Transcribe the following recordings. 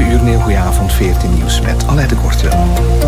7 uur, een heel goede avond, 14 nieuws met Alette Kortrel.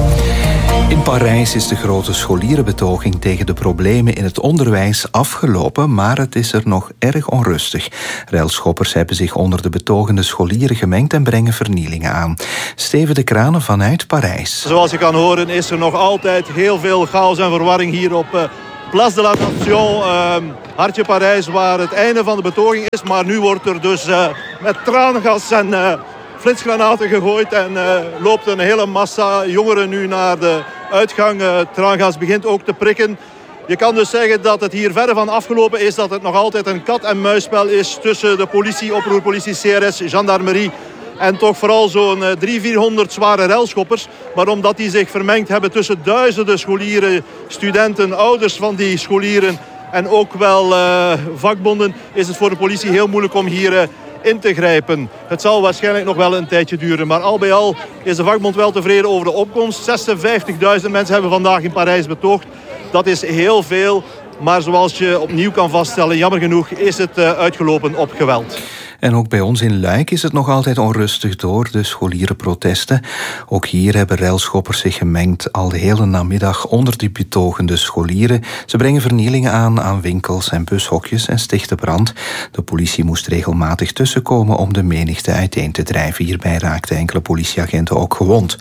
In Parijs is de grote scholierenbetoging tegen de problemen in het onderwijs afgelopen, maar het is er nog erg onrustig. Relschoppers hebben zich onder de betogende scholieren gemengd en brengen vernielingen aan. Steven de Kranen vanuit Parijs. Zoals je kan horen is er nog altijd heel veel chaos en verwarring hier op Place de la Nation, hartje Parijs, waar het einde van de betoging is. Maar nu wordt er dus met traangas en flitsgranaten gegooid en loopt een hele massa jongeren nu naar de uitgang. Traangas begint ook te prikken. Je kan dus zeggen dat het hier verre van afgelopen is, dat het nog altijd een kat-en-muisspel is tussen de politie, oproerpolitie, CRS, gendarmerie en toch vooral zo'n 300-400 zware relschoppers. Maar omdat die zich vermengd hebben tussen duizenden scholieren, studenten, ouders van die scholieren en ook wel vakbonden, is het voor de politie heel moeilijk om hier in te grijpen. Het zal waarschijnlijk nog wel een tijdje duren. Maar al bij al is de vakbond wel tevreden over de opkomst. 56.000 mensen hebben vandaag in Parijs betoogd. Dat is heel veel. Maar zoals je opnieuw kan vaststellen, jammer genoeg is het uitgelopen op geweld. En ook bij ons in Luik is het nog altijd onrustig door de scholierenprotesten. Ook hier hebben relschoppers zich gemengd al de hele namiddag onder die betogende scholieren. Ze brengen vernielingen aan winkels en bushokjes en stichten brand. De politie moest regelmatig tussenkomen om de menigte uiteen te drijven. Hierbij raakten enkele politieagenten ook gewond.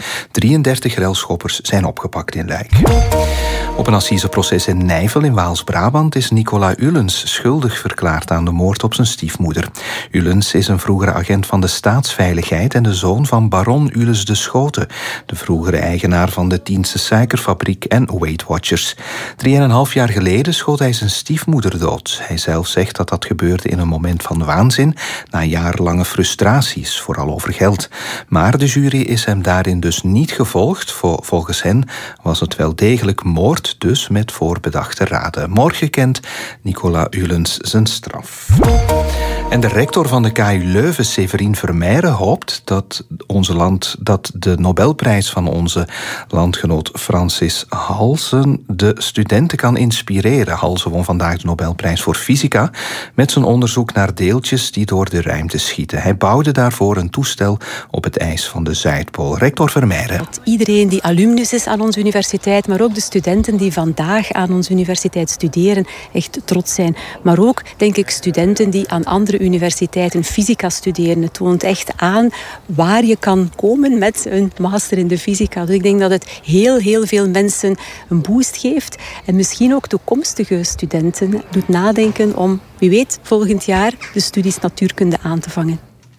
33 relschoppers zijn opgepakt in Luik. Op een assiseproces in Nijvel in Waals-Brabant is Nicolas Ullens schuldig verklaard aan de moord op zijn stiefmoeder. Ullens is een vroegere agent van de staatsveiligheid en de zoon van baron Ullens de Schoten, de vroegere eigenaar van de Tiense suikerfabriek en Weight Watchers. 3,5 jaar geleden schoot hij zijn stiefmoeder dood. Hij zelf zegt dat dat gebeurde in een moment van waanzin, na jarenlange frustraties, vooral over geld. Maar de jury is hem daarin dus niet gevolgd. Volgens hen was het wel degelijk moord, dus met voorbedachte raden. Morgen kent Nicolas Ullens zijn straf. En de rector van de KU Leuven, Séverine Vermeijren, hoopt dat de Nobelprijs van onze landgenoot Francis Halsen de studenten kan inspireren. Halsen won vandaag de Nobelprijs voor fysica met zijn onderzoek naar deeltjes die door de ruimte schieten. Hij bouwde daarvoor een toestel op het ijs van de Zuidpool. Rector Vermeijren. Dat iedereen die alumnus is aan onze universiteit, maar ook de studenten die vandaag aan onze universiteit studeren, echt trots zijn. Maar ook, denk ik, studenten die aan andere universiteiten fysica studeren. Het toont echt aan waar je kan komen met een master in de fysica. Dus ik denk dat het heel veel mensen een boost geeft en misschien ook toekomstige studenten doet nadenken om, wie weet, volgend jaar de studies natuurkunde aan te vangen.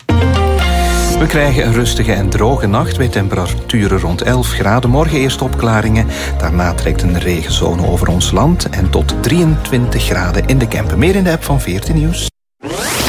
We krijgen een rustige en droge nacht bij temperaturen rond 11 graden. Morgen eerst opklaringen. Daarna trekt een regenzone over ons land. En tot 23 graden in de Kempen. Meer in de app van 14 Nieuws.